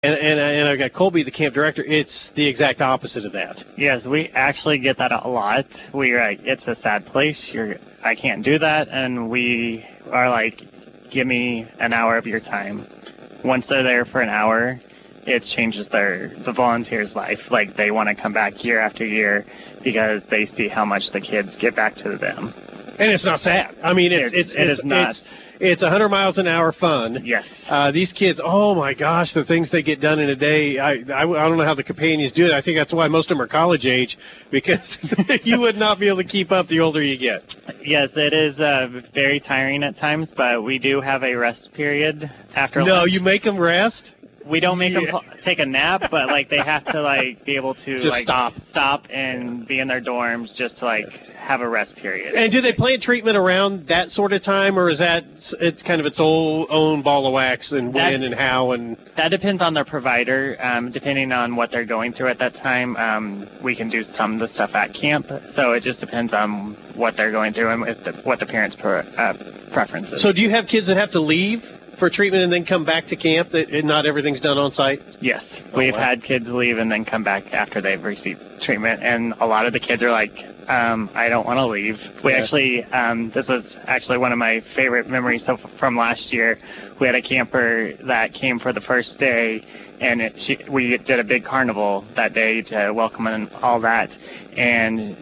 And I've got Colby, the camp director. It's the exact opposite of that. Yes, we actually get that a lot. We're like, it's a sad place. I can't do that. And we are like, give me an hour of your time. Once they're there for an hour, it changes the volunteer's life. Like, they want to come back year after year because they see how much the kids give back to them. And it's not sad. I mean, it is not. It's 100 miles an hour fun. Yes. These kids, oh my gosh, the things they get done in a day. I don't know how the companions do it. I think that's why most of them are college age, because you would not be able to keep up the older you get. Yes, it is very tiring at times, but we do have a rest period after No, lunch. you make them rest? We don't make them take a nap, but like they have to like be able to just like stop and be in their dorms just to like have a rest period. And do they plan treatment around that sort of time, or is that it's kind of its own ball of wax and when and how? And that depends on their provider. Depending on what they're going through at that time, we can do some of the stuff at camp. So it just depends on what they're going through and what the parents' preferences. So do you have kids that have to leave for treatment and then come back to camp, that not everything's done on site? Yes. We've had kids leave and then come back after they've received treatment, and a lot of the kids are like, I don't want to leave. We actually, this was actually one of my favorite memories from last year. We had a camper that came for the first day, and we did a big carnival that day to welcome and all that, and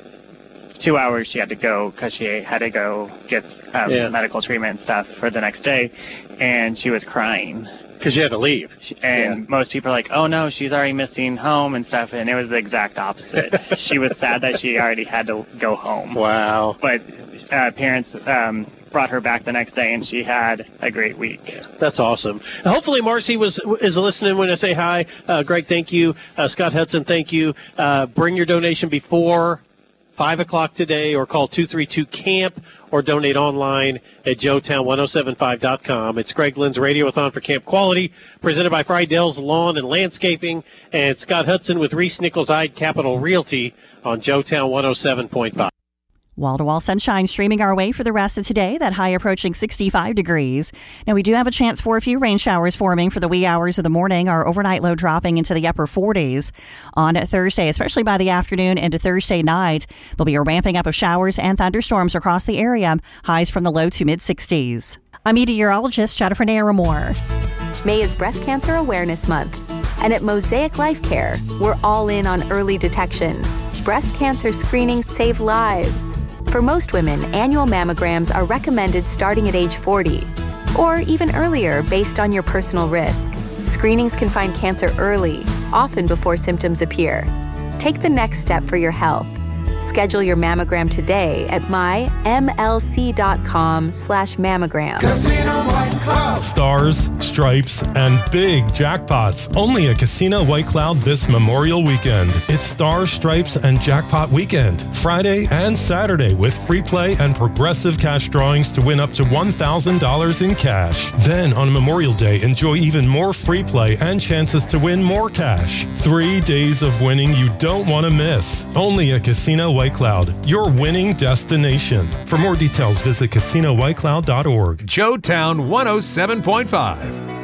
2 hours she had to go because she had to go get medical treatment and stuff for the next day, and she was crying. Because you had to leave. And most people are like, oh no, she's already missing home and stuff, and it was the exact opposite. She was sad that she already had to go home. Wow. But parents brought her back the next day, and she had a great week. That's awesome. Hopefully Marcy is listening when I say hi. Greg, thank you. Scott Hudson, thank you. Bring your donation before 5 o'clock today, or call 232-CAMP, or donate online at joetown1075.com. It's Greg Lynn's Radiothon for Camp Quality, presented by Friedell's Lawn and Landscaping, and Scott Hudson with Reese Nichols Ide Capital Realty on Joetown 107.5. Wall-to-wall sunshine streaming our way for the rest of today, that high approaching 65 degrees. Now, we do have a chance for a few rain showers forming for the wee hours of the morning. Our overnight low dropping into the upper 40s on Thursday, especially by the afternoon into Thursday night. There'll be a ramping up of showers and thunderstorms across the area, highs from the low to mid-60s. I'm meteorologist Jennifer Naramore. May is Breast Cancer Awareness Month, and at Mosaic Life Care, we're all in on early detection. Breast cancer screenings save lives. For most women, annual mammograms are recommended starting at age 40, or even earlier based on your personal risk. Screenings can find cancer early, often before symptoms appear. Take the next step for your health. Schedule your mammogram today at mymlc.com/mammogram. Casino White Cloud. Stars, stripes, and big jackpots. Only at Casino White Cloud this Memorial Weekend. It's Stars, Stripes, and Jackpot Weekend. Friday and Saturday with free play and progressive cash drawings to win up to $1,000 in cash. Then on Memorial Day, enjoy even more free play and chances to win more cash. 3 days of winning you don't want to miss. Only at Casino White Cloud, your winning destination. For more details, visit CasinoWhiteCloud.org. Joetown 107.5.